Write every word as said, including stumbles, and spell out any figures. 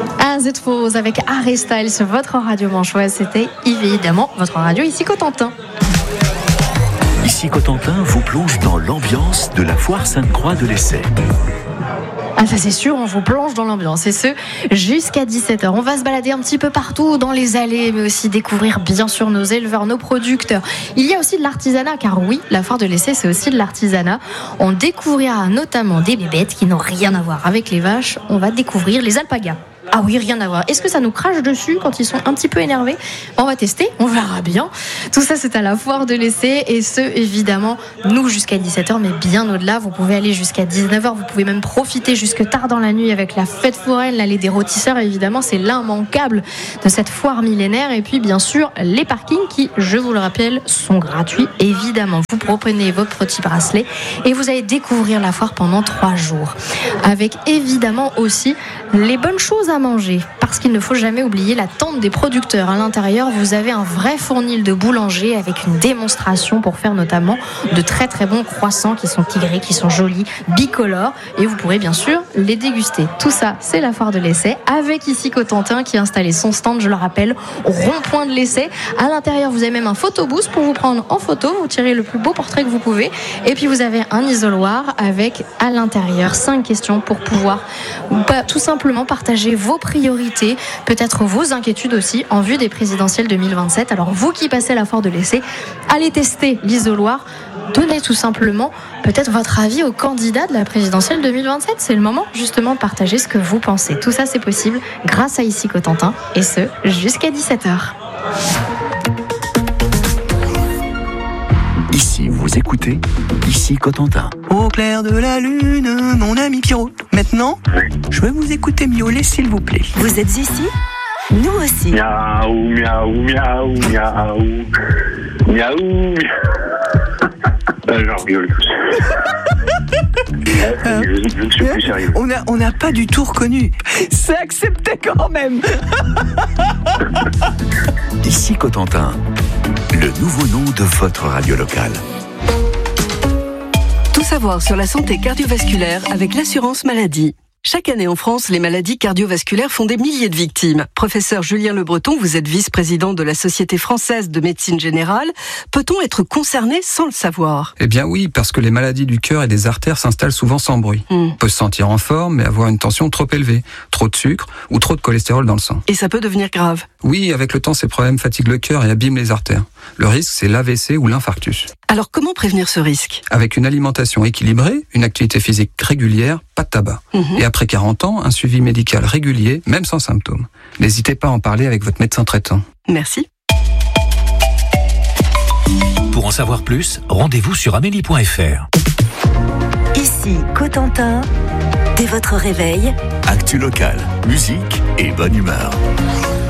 As It Falls avec Harry Styles sur votre radio manchoise. C'était évidemment votre radio ici Cotentin. Ici Cotentin vous plonge dans l'ambiance de la foire Sainte-Croix de l'Essai. Ah ça c'est sûr, on vous plonge dans l'ambiance et ce jusqu'à dix-sept heures. On va se balader un petit peu partout dans les allées, mais aussi découvrir bien sûr nos éleveurs, nos producteurs. Il y a aussi de l'artisanat, car oui, la foire de l'Essai c'est aussi de l'artisanat. On découvrira notamment des bébêtes qui n'ont rien à voir avec les vaches. On va découvrir les alpagas. Ah oui, rien à voir. Est-ce que ça nous crache dessus quand ils sont un petit peu énervés ? On va tester, on verra bien. Tout ça, c'est à la foire de l'Essai. Et ce, évidemment, nous jusqu'à dix-sept heures, mais bien au-delà. Vous pouvez aller jusqu'à dix-neuf heures. Vous pouvez même profiter jusque tard dans la nuit avec la fête foraine, l'allée des rôtisseurs. Évidemment, c'est l'immanquable de cette foire millénaire. Et puis, bien sûr, les parkings qui, je vous le rappelle, sont gratuits. Évidemment, vous prenez vos petits bracelets et vous allez découvrir la foire pendant trois jours. Avec évidemment aussi les bonnes choses à manger, parce qu'il ne faut jamais oublier la tente des producteurs. À l'intérieur, vous avez un vrai fournil de boulanger avec une démonstration pour faire notamment de très très bons croissants qui sont tigrés, qui sont jolis, bicolores, et vous pourrez bien sûr les déguster. Tout ça, c'est la foire de l'Essai, avec ici Cotentin qui a installé son stand, je le rappelle, au rond-point de l'Essai. À l'intérieur, vous avez même un photobooth pour vous prendre en photo, vous tirez le plus beau portrait que vous pouvez, et puis vous avez un isoloir avec à l'intérieur cinq questions pour pouvoir bah, tout simplement partager vos priorités, peut-être vos inquiétudes aussi en vue des présidentielles deux mille vingt-sept. Alors vous qui passez à la foire de l'Essai, allez tester l'isoloir, donnez tout simplement peut-être votre avis aux candidats de la présidentielle deux mille vingt-sept. C'est le moment justement de partager ce que vous pensez. Tout ça c'est possible grâce à Ici Cotentin, et ce jusqu'à dix-sept heures. Ici, vous écoutez Ici Cotentin. Au clair de la lune, mon ami Pierrot. Maintenant, je veux vous écouter miauler, s'il vous plaît. Vous êtes ici ? Nous aussi. Miaou, miaou, miaou, miaou. Miaou, miaou. J'en rigole tous. Euh, je, je ne suis plus sérieux. On n'a on a pas du tout reconnu. C'est accepté quand même. Ici Cotentin, le nouveau nom de votre radio locale. Tout savoir sur la santé cardiovasculaire avec l'assurance maladie. Chaque année en France, les maladies cardiovasculaires font des milliers de victimes. Professeur Julien Le Breton, vous êtes vice-président de la Société française de médecine générale. Peut-on être concerné sans le savoir ? Eh bien oui, parce que les maladies du cœur et des artères s'installent souvent sans bruit. Mm. On peut se sentir en forme, mais avoir une tension trop élevée, trop de sucre ou trop de cholestérol dans le sang. Et ça peut devenir grave ? Oui, avec le temps, ces problèmes fatiguent le cœur et abîment les artères. Le risque, c'est l'A V C ou l'infarctus. Alors comment prévenir ce risque ? Avec une alimentation équilibrée, une activité physique régulière, pas de tabac. Mm-hmm. Et après quarante ans, un suivi médical régulier, même sans symptômes. N'hésitez pas à en parler avec votre médecin traitant. Merci. Pour en savoir plus, rendez-vous sur amélie point f r. Ici Cotentin, dès votre réveil, actu local, musique et bonne humeur.